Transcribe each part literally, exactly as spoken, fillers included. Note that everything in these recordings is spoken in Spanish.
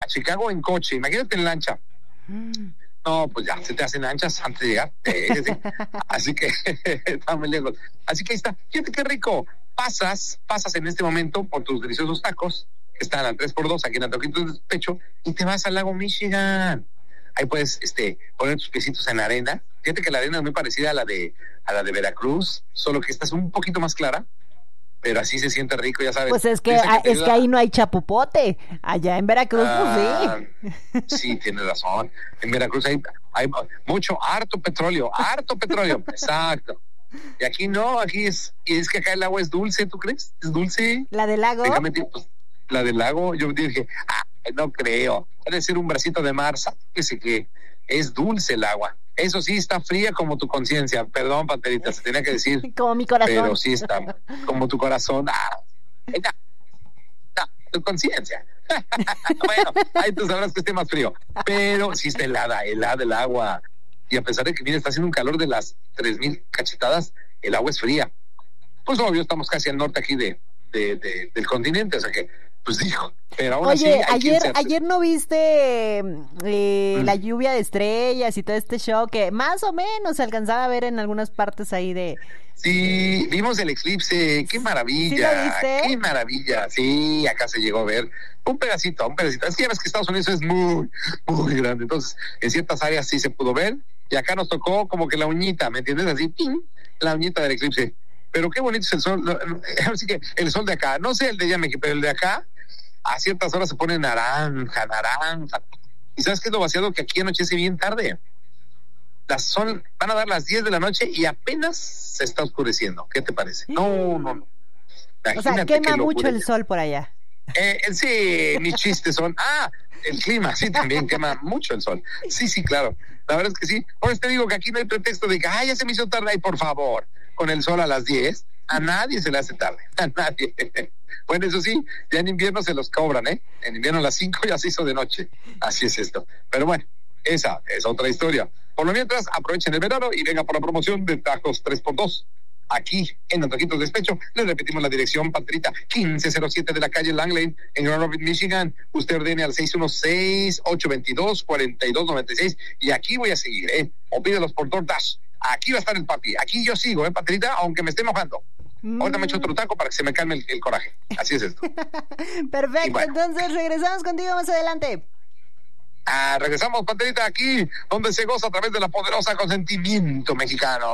Chicago en coche, imagínate en lancha. Mm. No, pues ya se te hacen anchas antes de llegar. Eh, sí. Así que está muy lejos. Así que ahí está. Fíjate qué rico. Pasas, pasas en este momento por tus deliciosos tacos, que están al tres por dos aquí en Antojitos de Despecho, y te vas al lago Michigan. Ahí puedes este, poner tus piecitos en la arena. Fíjate que la arena es muy parecida a la de a la de Veracruz, solo que esta es un poquito más clara, pero así se siente rico, ya sabes. Pues es que, que es que ahí no hay chapopote. Allá en Veracruz, ah, pues sí. Sí, tienes razón. En Veracruz hay, hay mucho, harto petróleo, harto petróleo. Exacto. Y aquí no, aquí es, y es que acá el agua es dulce, ¿tú crees? ¿Es dulce? ¿La del lago? Déjame decir, pues, la del lago, yo dije, ah, no creo. Debe ser un bracito de mar, ¿sabes que es dulce el agua? Eso sí, está fría como tu conciencia. Perdón, Panterita, se tenía que decir. Como mi corazón. Pero sí está, como tu corazón. Ah, no, no, tu conciencia. Bueno, ahí tú sabrás que esté más frío. Pero sí está helada, helada el agua. Y a pesar de que, mira, está haciendo un calor de las tres mil cachetadas, el agua es fría. Pues obvio, estamos casi al norte aquí de, de, de del continente, o sea que, pues dijo, pero aún Oye, así ayer, ayer no viste eh, mm. la lluvia de estrellas y todo este show que más o menos se alcanzaba a ver en algunas partes ahí de... Sí, vimos el eclipse, qué maravilla, ¿Sí lo viste? Qué maravilla, sí, acá se llegó a ver un pedacito, un pedacito, es que ya ves que Estados Unidos es muy, muy grande, entonces en ciertas áreas sí se pudo ver, y acá nos tocó como que la uñita, ¿me entiendes? Así, ¡ping!, la uñita del eclipse, pero qué bonito es el sol, así que el sol de acá, no sé el de allá México, pero el de acá, a ciertas horas se pone naranja, naranja, y ¿sabes qué es lo vaciado? Que aquí anochece bien tarde. Las son, van a dar las diez de la noche y apenas se está oscureciendo. ¿Qué te parece? No, no, no. Imagínate, o sea, quema mucho el sol por allá. Eh, sí, mis chistes son, ah, el clima, sí, también quema mucho el sol. Sí, sí, claro. La verdad es que sí. Por eso te digo que aquí no hay pretexto de que, ah, ya se me hizo tarde. Ay, por favor, con el sol a las diez, a nadie se le hace tarde. A nadie. Bueno, eso sí, ya en invierno se los cobran, ¿eh? En invierno a las cinco ya se hizo de noche. Así es esto. Pero bueno, esa es otra historia. Por lo mientras, aprovechen el verano y venga por la promoción de tacos tres por dos. Aquí, en Antojitos de Despecho, les repetimos la dirección, Panterita, quince cero siete de la calle Langley, en Grand Rapids, Michigan. Usted ordene al seis uno seis, ocho dos dos, cuatro dos nueve seis y aquí voy a seguir, ¿eh? O pídelos por DoorDash. Aquí va a estar el papi. Aquí yo sigo, ¿eh, Panterita? Aunque me esté mojando. Mm. Ahorita me echo otro taco para que se me calme el, el coraje. Así es esto. Perfecto, bueno. Entonces regresamos contigo más adelante. Ah, regresamos, Panterita, aquí, donde se goza a través de la poderosa Consentimiento Mexicano.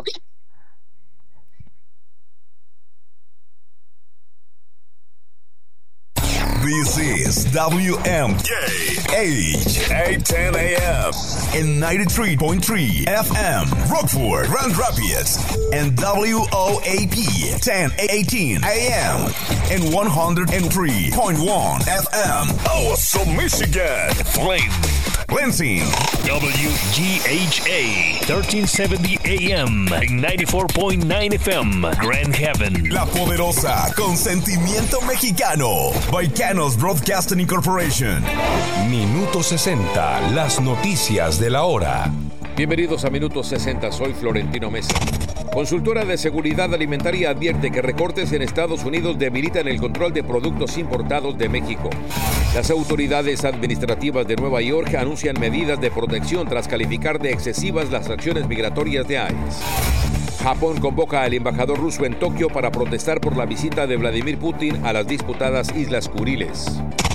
This is W M K H eight ten A M and ninety-three point three F M, Rockford, Grand Rapids, and W O A P ten eighteen A M and one hundred three point one F M, Awesome, Michigan, Flame, Lansing, W G H A thirteen seventy A M and ninety-four point nine F M, Grand Haven. La poderosa Consentimiento Mexicano, Baicanos Broadcasting Incorporation. Minuto sesenta, las noticias de la hora. Bienvenidos a Minuto sesenta, soy Florentino Mesa. Consultora de Seguridad Alimentaria advierte que recortes en Estados Unidos debilitan el control de productos importados de México. Las autoridades administrativas de Nueva York anuncian medidas de protección tras calificar de excesivas las acciones migratorias de I C E. Japón convoca al embajador ruso en Tokio para protestar por la visita de Vladimir Putin a las disputadas Islas Kuriles.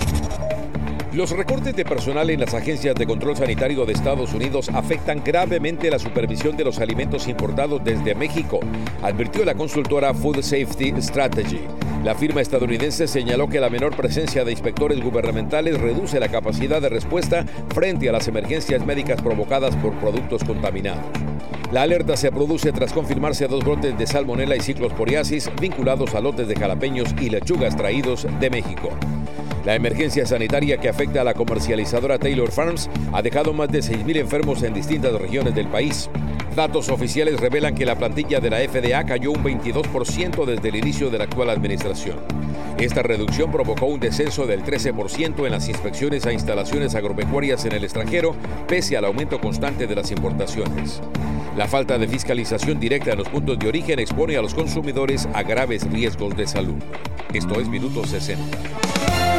Los recortes de personal en las agencias de control sanitario de Estados Unidos afectan gravemente la supervisión de los alimentos importados desde México, advirtió la consultora Food Safety Strategy. La firma estadounidense señaló que la menor presencia de inspectores gubernamentales reduce la capacidad de respuesta frente a las emergencias médicas provocadas por productos contaminados. La alerta se produce tras confirmarse dos brotes de salmonela y ciclosporiasis vinculados a lotes de jalapeños y lechugas traídos de México. La emergencia sanitaria que afecta a la comercializadora Taylor Farms ha dejado más de seis mil enfermos en distintas regiones del país. Datos oficiales revelan que la plantilla de la F D A cayó un veintidós por ciento desde el inicio de la actual administración. Esta reducción provocó un descenso del trece por ciento en las inspecciones a instalaciones agropecuarias en el extranjero, pese al aumento constante de las importaciones. La falta de fiscalización directa en los puntos de origen expone a los consumidores a graves riesgos de salud. Esto es Minuto sesenta.